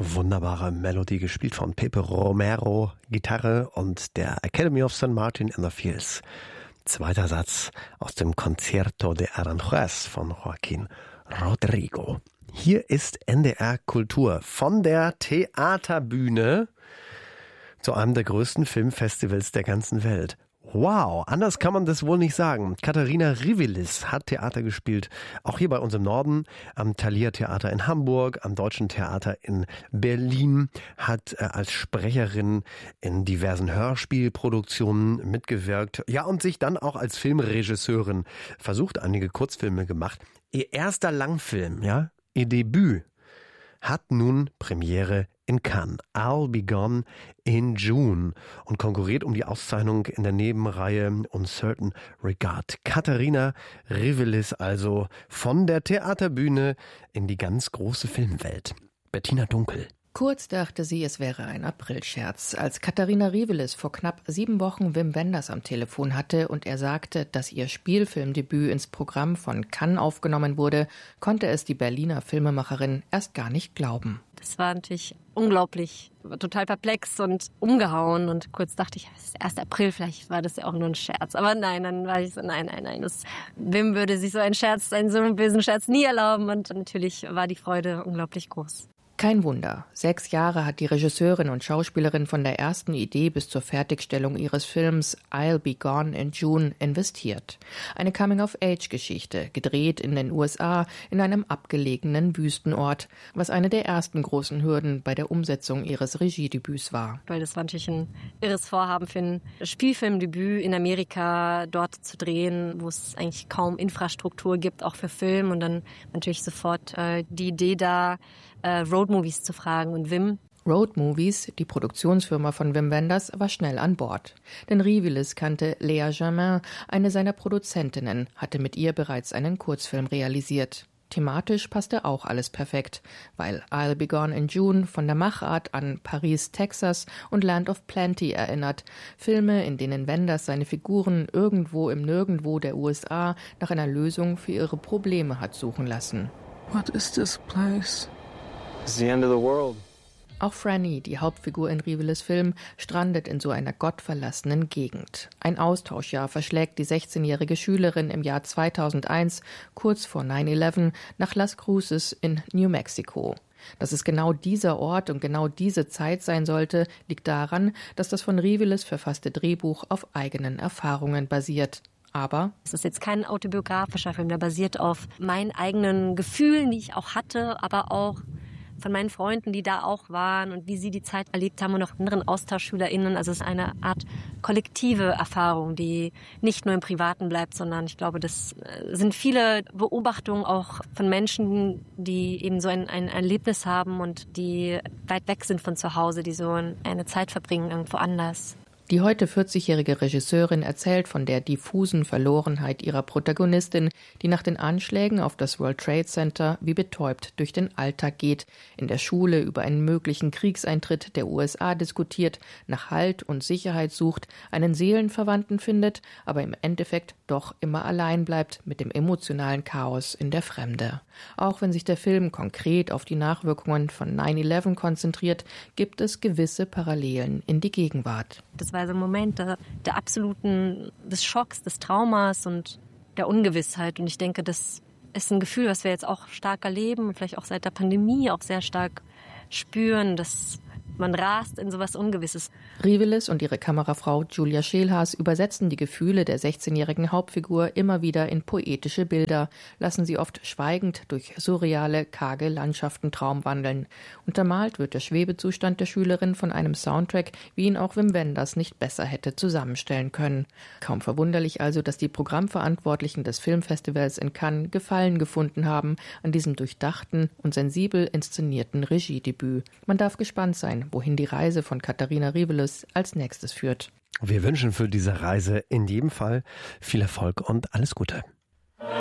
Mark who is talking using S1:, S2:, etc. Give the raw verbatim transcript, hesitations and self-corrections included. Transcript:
S1: Wunderbare Melodie, gespielt von Pepe Romero, Gitarre und der Academy of Saint Martin in the Fields. Zweiter Satz aus dem Concierto de Aranjuez von Joaquín Rodrigo. Hier ist N D R Kultur von der Theaterbühne zu einem der größten Filmfestivals der ganzen Welt. Wow, anders kann man das wohl nicht sagen. Katharina Rivilis hat Theater gespielt, auch hier bei uns im Norden, am Thalia Theater in Hamburg, am Deutschen Theater in Berlin, hat äh, als Sprecherin in diversen Hörspielproduktionen mitgewirkt, ja, und sich dann auch als Filmregisseurin versucht, einige Kurzfilme gemacht. Ihr erster Langfilm, ja, ihr Debüt, hat nun Premiere in Cannes. I'll Be Gone in June und konkurriert um die Auszeichnung in der Nebenreihe Uncertain Regard. Katharina Rivilis also von der Theaterbühne in die ganz große Filmwelt. Bettina Dunkel.
S2: Kurz dachte sie, es wäre ein Aprilscherz, als Katharina Rivilis vor knapp sieben Wochen Wim Wenders am Telefon hatte und er sagte, dass ihr Spielfilmdebüt ins Programm von Cannes aufgenommen wurde, konnte es die Berliner Filmemacherin erst gar nicht glauben.
S3: Das war natürlich unglaublich, total perplex und umgehauen und kurz dachte ich, es ist erster April, vielleicht war das ja auch nur ein Scherz. Aber nein, dann war ich so, nein, nein, nein, das, Wim würde sich so einen Scherz, einen so einen bösen Scherz nie erlauben und natürlich war die Freude unglaublich groß.
S2: Kein Wunder. Sechs Jahre hat die Regisseurin und Schauspielerin von der ersten Idee bis zur Fertigstellung ihres Films I'll Be Gone in June investiert. Eine Coming-of-Age-Geschichte, gedreht in den U S A in einem abgelegenen Wüstenort, was eine der ersten großen Hürden bei der Umsetzung ihres Regiedebüts war.
S3: Weil das war natürlich ein irres Vorhaben für ein Spielfilmdebüt in Amerika, dort zu drehen, wo es eigentlich kaum Infrastruktur gibt, auch für Film. Und dann natürlich sofort äh, die Idee da, äh, Roadmovies zu fragen und Wim.
S2: Road Movies, die Produktionsfirma von Wim Wenders, war schnell an Bord. Denn Rivilis kannte Lea Germain, eine seiner Produzentinnen, hatte mit ihr bereits einen Kurzfilm realisiert. Thematisch passte auch alles perfekt, weil I'll Be Gone in June von der Machart an Paris, Texas und Land of Plenty erinnert. Filme, in denen Wenders seine Figuren irgendwo im Nirgendwo der U S A nach einer Lösung für ihre Probleme hat suchen lassen.
S4: What is this place?
S5: It's the end of the world.
S2: Auch Franny, die Hauptfigur in Rivilis Film, strandet in so einer gottverlassenen Gegend. Ein Austauschjahr verschlägt die sechzehnjährige Schülerin im Jahr zweitausendeins, kurz vor neun elf, nach Las Cruces in New Mexico. Dass es genau dieser Ort und genau diese Zeit sein sollte, liegt daran, dass das von Rivilis verfasste Drehbuch auf eigenen Erfahrungen basiert. Aber
S3: es ist jetzt kein autobiografischer Film, der basiert auf meinen eigenen Gefühlen, die ich auch hatte, aber auch von meinen Freunden, die da auch waren und wie sie die Zeit erlebt haben und auch anderen AustauschschülerInnen. Also es ist eine Art kollektive Erfahrung, die nicht nur im Privaten bleibt, sondern ich glaube, das sind viele Beobachtungen auch von Menschen, die eben so ein, ein Erlebnis haben und die weit weg sind von zu Hause, die so eine Zeit verbringen irgendwo anders.
S2: Die heute vierzigjährige Regisseurin erzählt von der diffusen Verlorenheit ihrer Protagonistin, die nach den Anschlägen auf das World Trade Center wie betäubt durch den Alltag geht, in der Schule über einen möglichen Kriegseintritt der U S A diskutiert, nach Halt und Sicherheit sucht, einen Seelenverwandten findet, aber im Endeffekt doch immer allein bleibt mit dem emotionalen Chaos in der Fremde. Auch wenn sich der Film konkret auf die Nachwirkungen von neun elf konzentriert, gibt es gewisse Parallelen in die Gegenwart.
S3: Das war so ein Moment der, der absoluten, des Schocks, des Traumas und der Ungewissheit. Und ich denke, das ist ein Gefühl, was wir jetzt auch stark erleben und vielleicht auch seit der Pandemie auch sehr stark spüren, dass man rast in sowas Ungewisses.
S2: Rivilis und ihre Kamerafrau Julia Scheelhaas übersetzen die Gefühle der sechzehnjährigen Hauptfigur immer wieder in poetische Bilder, lassen sie oft schweigend durch surreale, karge Landschaften traumwandeln. Untermalt wird der Schwebezustand der Schülerin von einem Soundtrack, wie ihn auch Wim Wenders nicht besser hätte zusammenstellen können. Kaum verwunderlich also, dass die Programmverantwortlichen des Filmfestivals in Cannes Gefallen gefunden haben an diesem durchdachten und sensibel inszenierten Regiedebüt. Man darf gespannt sein, wohin die Reise von Katharina Rivilis als nächstes führt.
S1: Wir wünschen für diese Reise in jedem Fall viel Erfolg und alles Gute.